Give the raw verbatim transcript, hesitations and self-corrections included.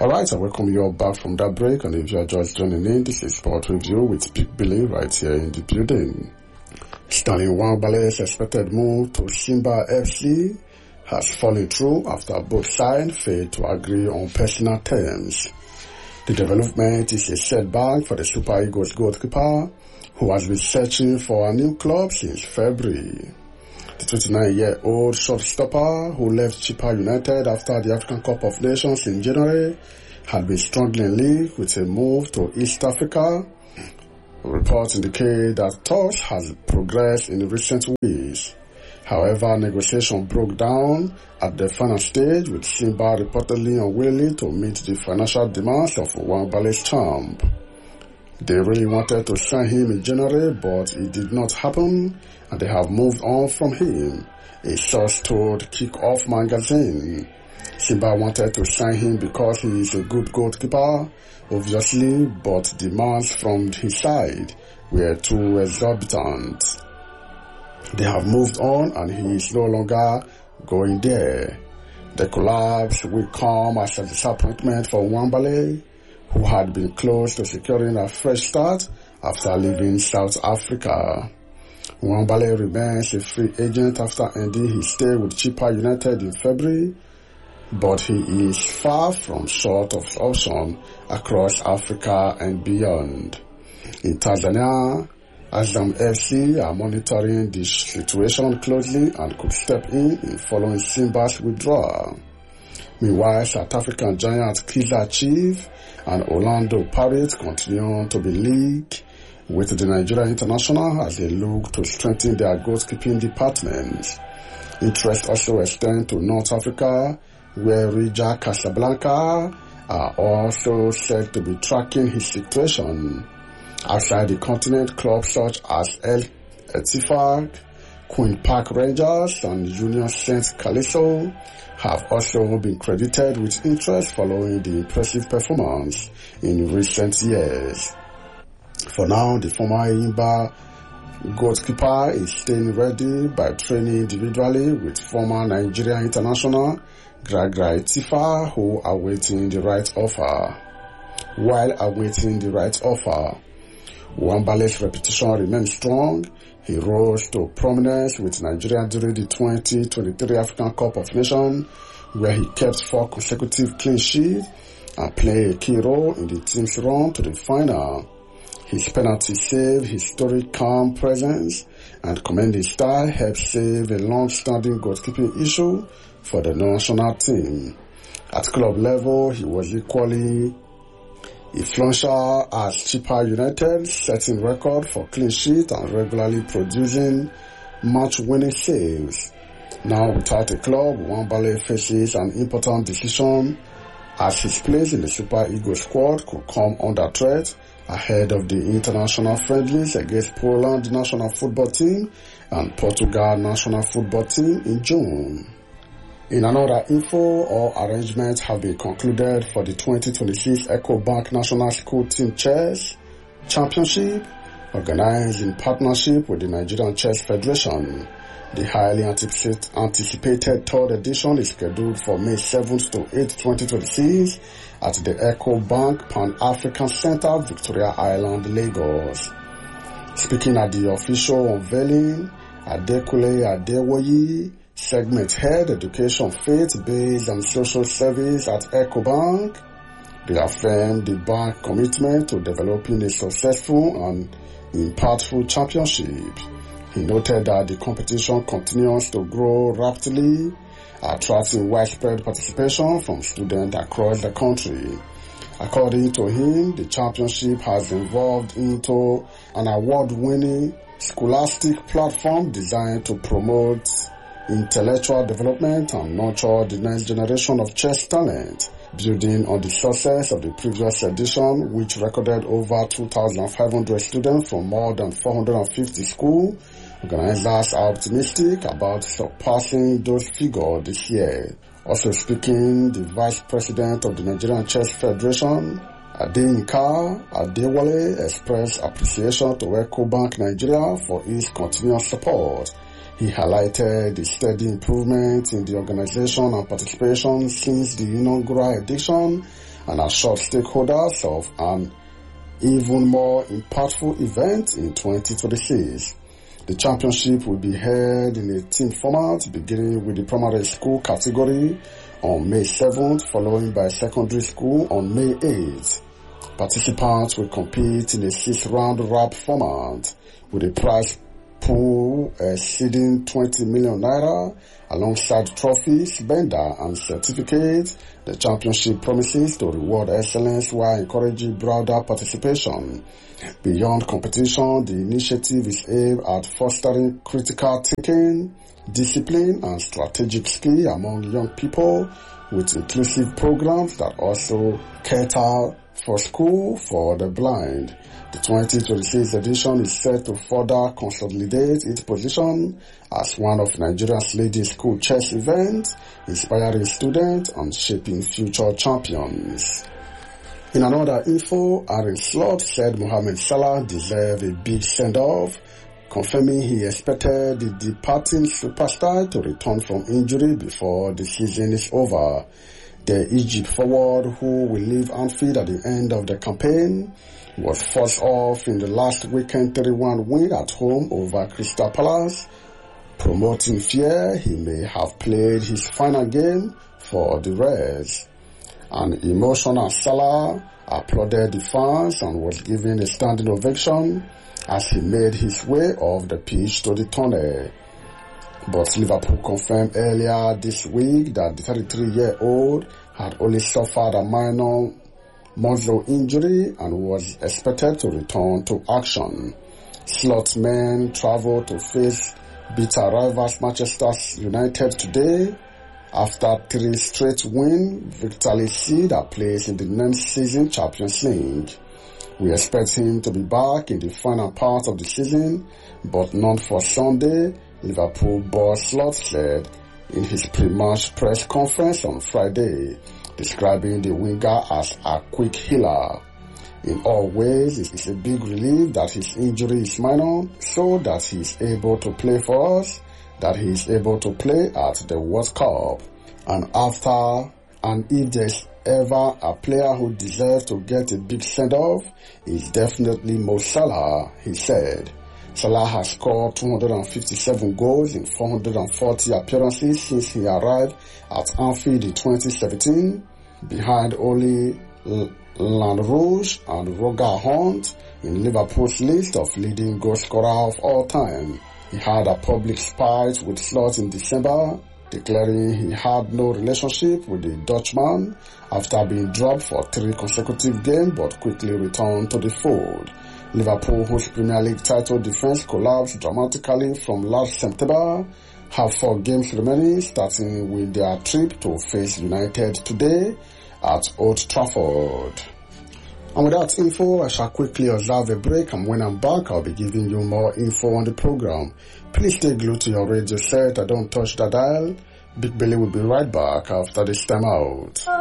Alright, I welcome you all back from that break, and if you are just joining in, this is Sport Review with Big Billy right here in the building. Stanley Nwabale's expected move to Simba F C has fallen through after both sides failed to agree on personal terms. The development is a setback for the Super Eagles goalkeeper, who has been searching for a new club since February. The twenty-nine-year-old shortstopper, who left Chippa United after the African Cup of Nations in January, had been struggling league with a move to East Africa. Reports indicate that talks has progressed in recent weeks. However, negotiation broke down at the final stage, with Simba reportedly unwilling to meet the financial demands of Nwabale's champ. They really wanted to sign him in January, but it did not happen, and they have moved on from him, a source told Kick-Off magazine. Simba wanted to sign him because he is a good goalkeeper, obviously, but demands from his side were too exorbitant. They have moved on, and he is no longer going there. The collapse will come as a disappointment for Nwabale, who had been close to securing a fresh start after leaving South Africa. Nwabale remains a free agent after ending his stay with Chippa United in February, but he is far from short of option across Africa and beyond. In Tanzania, Azam F C are monitoring the situation closely and could step in in following Simba's withdrawal. Meanwhile, South African giants Kaizer Chiefs and Orlando Pirates continue to be linked with the Nigeria international as they look to strengthen their goalkeeping department. Interest also extends to North Africa, where Raja Casablanca are also said to be tracking his situation. Outside the continent, clubs such as El Ettifaq, Queen Park Rangers, and Union Saint Calisto have also been credited with interest following the impressive performance in recent years. For now, the former Enyimba goalkeeper is staying ready by training individually with former Nigerian international Gragra Etifa, who are awaiting the right offer. While awaiting the right offer, Nwabale's reputation remains strong. He rose to prominence with Nigeria during the twenty twenty-three African Cup of Nations, where he kept four consecutive clean sheets and played a key role in the team's run to the final. His penalty save, historic calm presence, and commanding style helped save a long-standing goalkeeping issue for the national team. At club level, he was equally influential as Chippa United, setting record for clean sheet and regularly producing match-winning saves. Now without a club, Nwabale faces an important decision, as his place in the Super Eagles squad could come under threat ahead of the international friendlies against Poland national football team and Portugal national football team in June. In another info, all arrangements have been concluded for the twenty twenty-six EcoBank National School Team Chess Championship, organized in partnership with the Nigerian Chess Federation. The highly anticipated third edition is scheduled for May seventh to eighth, twenty twenty-six at the EcoBank Pan-African Center, Victoria Island, Lagos. Speaking at the official unveiling, Adekule Adewoyi, Segment Head, Education, Faith-Based and Social Service at EcoBank, reaffirmed the bank's commitment to developing a successful and impactful championship. He noted that the competition continues to grow rapidly, attracting widespread participation from students across the country. According to him, the championship has evolved into an award-winning scholastic platform designed to promote intellectual development and nurture the next generation of chess talent, building on the success of the previous edition, which recorded over two thousand five hundred students from more than four hundred fifty schools. Organizers are optimistic about surpassing those figures this year. Also speaking, the Vice President of the Nigerian Chess Federation, Adeyinka Adewale, expressed appreciation to EcoBank Nigeria for its continuous support. He highlighted the steady improvement in the organization and participation since the inaugural edition and assured stakeholders of an even more impactful event in twenty twenty-six. The championship will be held in a team format beginning with the primary school category on May seventh, followed by secondary school on May eighth. Participants will compete in a six-round wrap format with a prize pool exceeding twenty million naira alongside trophies, bender and certificates. The championship promises to reward excellence while encouraging broader participation. Beyond competition, the initiative is aimed at fostering critical thinking, discipline and strategic skill among young people with inclusive programs that also cater for school for the blind. The twenty twenty-six edition is set to further consolidate its position as one of Nigeria's leading school chess events, inspiring students and shaping future champions. In another info, Aaron Slot said Mohamed Salah deserved a big send-off, confirming he expected the departing superstar to return from injury before the season is over. The Egypt forward, who will leave Anfield at the end of the campaign, was forced off in the last weekend three one win at home over Crystal Palace, promoting fear he may have played his final game for the Reds. An emotional Salah applauded the fans and was given a standing ovation as he made his way off the pitch to the tunnel. But Liverpool confirmed earlier this week that the thirty-three-year-old had only suffered a minor muscle injury and was expected to return to action. Slot's men travelled to face bitter rivals Manchester United today after three straight wins, victory seed a place in the next season Champions League. We expect him to be back in the final part of the season, but not for Sunday, Liverpool boss Slot said in his pre-match press conference on Friday, describing the winger as a quick healer. In all ways, it is a big relief that his injury is minor, so that he is able to play for us, that he is able to play at the World Cup. And after, and if there's ever a player who deserves to get a big send-off, it's definitely Mo Salah, he said. Salah has scored two hundred fifty-seven goals in four hundred forty appearances since he arrived at Anfield in twenty seventeen, behind only Land Rouge and Roger Hunt in Liverpool's list of leading goal scorers of all time. He had a public spat with Slot in December, declaring he had no relationship with the Dutchman after being dropped for three consecutive games but quickly returned to the fold. Liverpool, whose Premier League title defense collapsed dramatically from last September, have four games remaining, starting with their trip to face United today at Old Trafford. And with that info, I shall quickly observe a break, and when I'm back, I'll be giving you more info on the program. Please stay glued to your radio set and don't touch the dial. Big Billy will be right back after this time out.